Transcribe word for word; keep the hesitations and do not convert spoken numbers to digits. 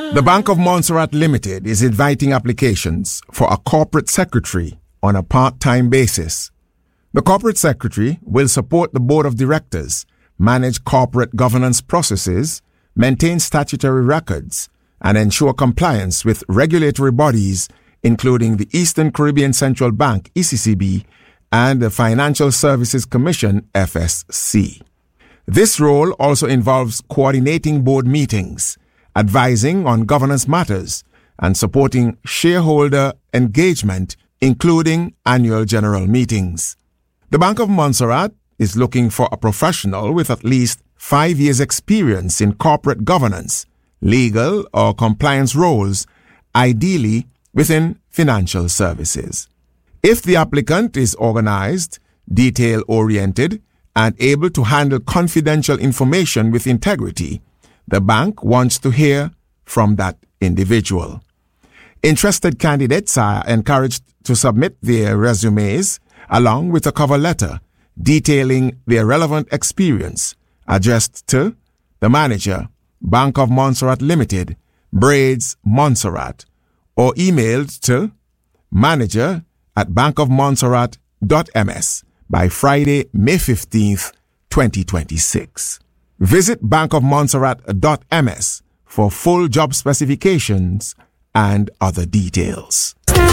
The Bank of Montserrat Limited is inviting applications for a corporate secretary on a part-time basis. The corporate secretary will support the board of directors, manage corporate governance processes, maintain statutory records, and ensure compliance with regulatory bodies including the Eastern Caribbean Central Bank, E C C B, and the Financial Services Commission, F S C. This role also involves coordinating board meetings, advising on governance matters, and supporting shareholder engagement, including annual general meetings. The Bank of Montserrat is looking for a professional with at least five years' experience in corporate governance, legal or compliance roles, ideally within financial services. If the applicant is organized, detail-oriented, and able to handle confidential information with integrity, the bank wants to hear from that individual. Interested candidates are encouraged to submit their resumes along with a cover letter detailing their relevant experience addressed to the manager, Bank of Montserrat Limited, Braids, Montserrat, or emailed to manager at bankofmontserrat.ms by Friday, May fifteenth, twenty twenty-six. Visit bankofmontserrat.ms for full job specifications and other details.